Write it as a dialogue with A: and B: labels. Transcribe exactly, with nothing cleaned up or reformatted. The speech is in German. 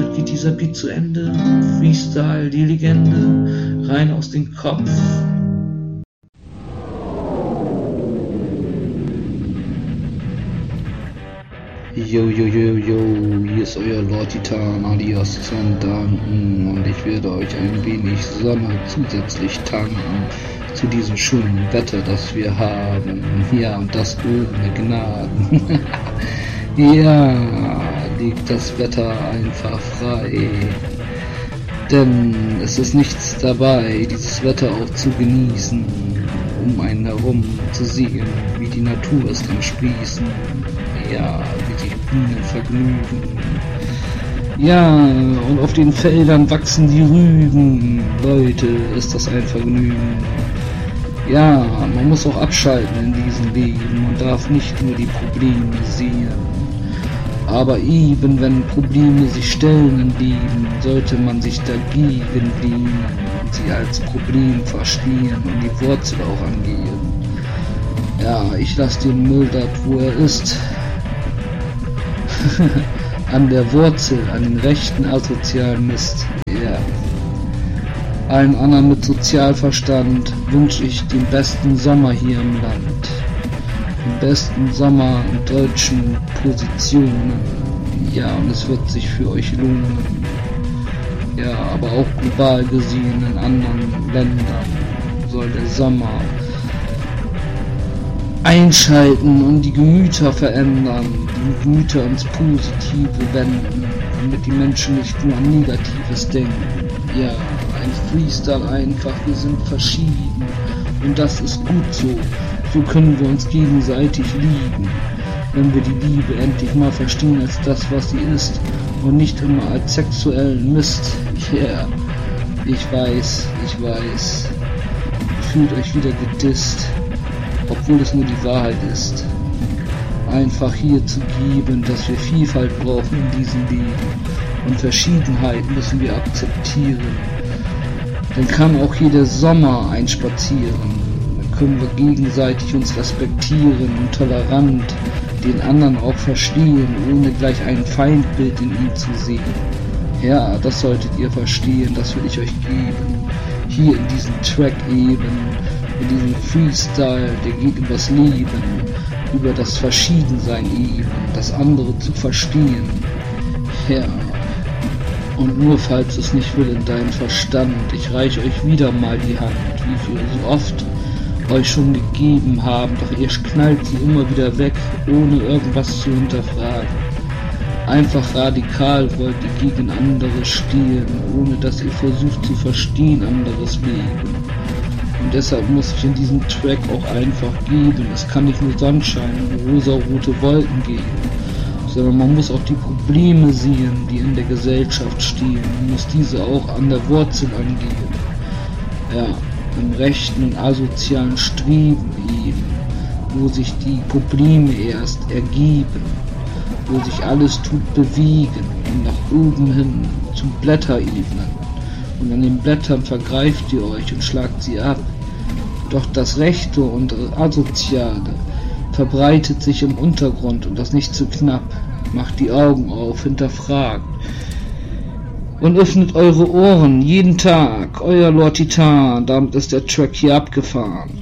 A: geht dieser Beat zu Ende. Freestyle, die Legende, rein aus dem Kopf.
B: Yo, yo, yo, yo, hier ist euer Lord Titan alias Zandanken und ich werde euch ein wenig Sonne zusätzlich tanken zu diesem schönen Wetter, das wir haben. Ja, und das ohne Gnaden. Ja, liegt das Wetter einfach frei. Denn es ist nichts dabei, dieses Wetter auch zu genießen, um einen herum zu sehen, wie die Natur ist am Sprießen. Ja, wie sich Bienen vergnügen. Ja, und auf den Feldern wachsen die Rüben. Leute, ist das ein Vergnügen. Ja, man muss auch abschalten in diesem Leben und darf nicht nur die Probleme sehen. Aber eben, wenn Probleme sich stellen im Leben, sollte man sich dagegen lehnen und sie als Problem verstehen und die Wurzel auch angehen. Ja, ich lasse den Müll dort, wo er ist. An der Wurzel, an den rechten asozialen Mist. Ja. Yeah. Allen anderen mit Sozialverstand wünsche ich den besten Sommer hier im Land. Den besten Sommer in deutschen Positionen. Ja, und es wird sich für euch lohnen. Ja, aber auch global gesehen in anderen Ländern soll der Sommer einschalten und die Gemüter verändern, die Gemüter ins Positive wenden, damit die Menschen nicht nur an Negatives denken. Ja, ein Freestyle einfach, wir sind verschieden und das ist gut so. So können wir uns gegenseitig lieben, wenn wir die Liebe endlich mal verstehen als das, was sie ist und nicht immer als sexuellen Mist. Ja, yeah. Ich weiß, ich weiß, fühlt euch wieder gedisst. Obwohl es nur die Wahrheit ist. Einfach hier zu geben, dass wir Vielfalt brauchen in diesem Leben und Verschiedenheit müssen wir akzeptieren. Dann kann auch jeder Sommer einspazieren. Dann können wir gegenseitig uns respektieren und tolerant den anderen auch verstehen, ohne gleich ein Feindbild in ihm zu sehen. Ja, das solltet ihr verstehen, das will ich euch geben. Hier in diesem Track eben. In diesem Freestyle, der geht übers Leben, über das Verschiedensein eben, das andere zu verstehen. Ja, und nur falls es nicht will in deinen Verstand, ich reiche euch wieder mal die Hand, wie wir so oft euch schon gegeben haben, doch ihr knallt sie immer wieder weg, ohne irgendwas zu hinterfragen. Einfach radikal wollt ihr gegen andere stehen, ohne dass ihr versucht zu verstehen anderes Leben. Und deshalb muss ich in diesem Track auch einfach geben. Es kann nicht nur Sonnenschein und rosa-rote Wolken geben, sondern man muss auch die Probleme sehen, die in der Gesellschaft stehen. Man muss diese auch an der Wurzel angehen. Ja, im rechten und asozialen Streben eben, wo sich die Probleme erst ergeben, wo sich alles tut bewegen und nach oben hin zum Blätterebenen. Und an den Blättern vergreift ihr euch und schlagt sie ab. Doch das Rechte und Asoziale verbreitet sich im Untergrund und das nicht zu knapp. Macht die Augen auf, hinterfragt und öffnet eure Ohren jeden Tag. Euer Lord Titan, damit ist der Track hier abgefahren.